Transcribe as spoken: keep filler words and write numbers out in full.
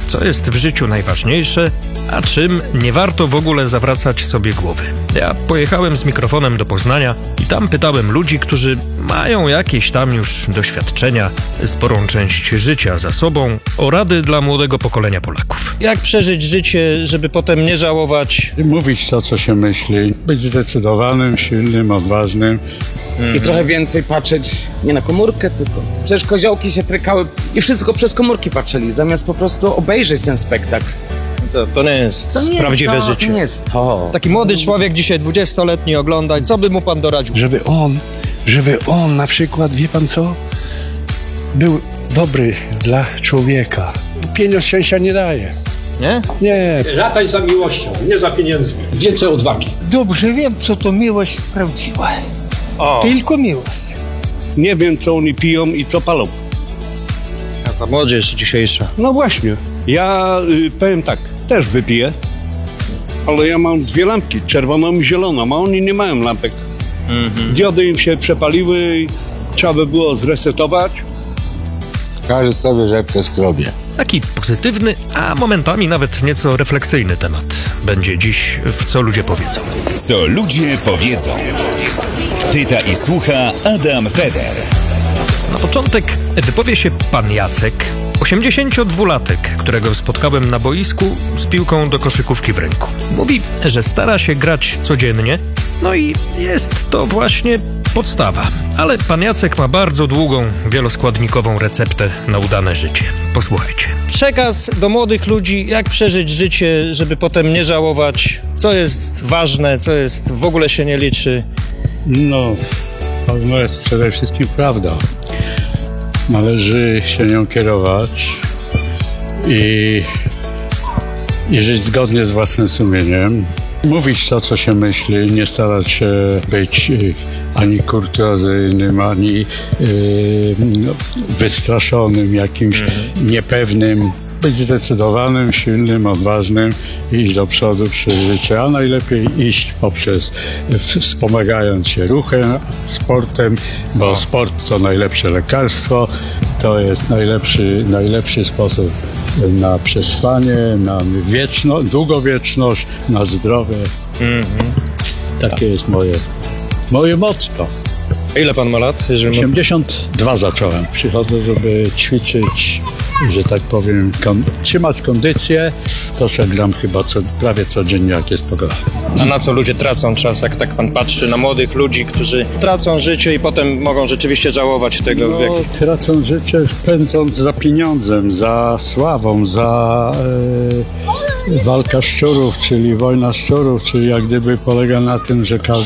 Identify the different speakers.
Speaker 1: co jest w życiu najważniejsze, a czym nie warto w ogóle zawracać sobie głowy. Ja pojechałem z mikrofonem do Poznania i tam pytałem ludzi, którzy mają jakieś tam już doświadczenia, sporą część życia za sobą, o rady dla młodego pokolenia Polaków. Jak przeżyć życie, żeby potem nie żałować?
Speaker 2: Mówić to, co się myśli, być zdecydowanym, silnym, odważnym.
Speaker 3: I trochę więcej patrzeć nie na komórkę, tylko przecież koziołki się trykały i wszystko przez komórki patrzyli, zamiast po prostu obejrzeć ten spektakl.
Speaker 1: Co, to nie jest
Speaker 3: To nie
Speaker 1: prawdziwe
Speaker 3: jest to,
Speaker 1: życie.
Speaker 3: To nie jest to.
Speaker 1: Taki młody człowiek dzisiaj dwudziestoletni ogląda, co by mu pan doradził?
Speaker 4: Żeby on, żeby on na przykład, wie pan co, był dobry dla człowieka. Pieniądz szczęścia nie daje.
Speaker 1: Nie?
Speaker 4: Nie.
Speaker 5: Lataj za miłością, nie za pieniędzmi. Więcej odwagi.
Speaker 6: Dobrze wiem, co to miłość prawdziwa.
Speaker 1: O,
Speaker 6: Tylko miłość.
Speaker 4: Nie wiem, co oni piją i co palą.
Speaker 1: ta młodzież dzisiejsza.
Speaker 4: No właśnie. Ja y, powiem tak, też wypiję, ale ja mam dwie lampki, czerwoną i zieloną, a oni nie mają lampek.
Speaker 1: Mhm.
Speaker 4: Diody im się przepaliły i trzeba by było zresetować.
Speaker 7: Każdy sobie rzepkę skrobie.
Speaker 1: Taki pozytywny, a momentami nawet nieco refleksyjny temat będzie dziś w Co Ludzie Powiedzą.
Speaker 8: Co ludzie powiedzą. Pyta i słucha Adam Feder.
Speaker 1: Na początek wypowie się pan Jacek, osiemdziesięciodwulatek, którego spotkałem na boisku z piłką do koszykówki w ręku. Mówi, że stara się grać codziennie, no i jest to właśnie podstawa. Ale pan Jacek ma bardzo długą, wieloskładnikową receptę na udane życie. Posłuchajcie. Przekaz do młodych ludzi, jak przeżyć życie, żeby potem nie żałować, co jest ważne, co jest w ogóle się nie liczy.
Speaker 2: No, to jest przede wszystkim prawda. Należy się nią kierować i, i żyć zgodnie z własnym sumieniem. Mówić to, co się myśli, nie starać się być y, ani kurtuazyjnym, ani y, no, wystraszonym, jakimś niepewnym. Być zdecydowanym, silnym, odważnym i iść do przodu przez życie, a najlepiej iść poprzez, wspomagając się ruchem, sportem, bo sport to najlepsze lekarstwo, to jest najlepszy, najlepszy sposób na przetrwanie, na wieczno, długowieczność, na zdrowie.
Speaker 1: Mhm.
Speaker 2: Takie jest moje, moje motto.
Speaker 1: Ile pan ma lat? Jeżeli ma...
Speaker 2: osiemdziesiąt dwa zacząłem. Przychodzę, żeby ćwiczyć, że tak powiem, kon- trzymać kondycję. To, że gram chyba co, prawie codziennie, jak jest pogoda.
Speaker 1: A na co ludzie tracą czas, jak tak pan patrzy na młodych ludzi, którzy tracą życie i potem mogą rzeczywiście żałować tego
Speaker 2: No,
Speaker 1: wieku?
Speaker 2: tracą życie pędząc za pieniądzem, za sławą, za e, walka szczurów, czyli wojna szczurów, czyli jak gdyby polega na tym, że każdy